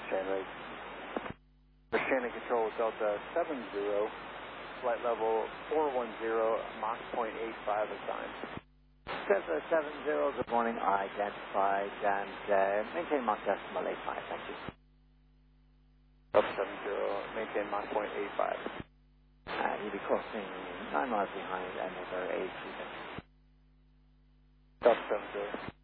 Shannon. Shannon Control Delta 70, flight level 410, Mach 0.85 assigned. Delta 70, good morning, identified, and maintain Mach decimal 85, thank you. Delta 70, maintain Mach 0.85. You'll be crossing 9 miles behind another 8 feet. Delta 70.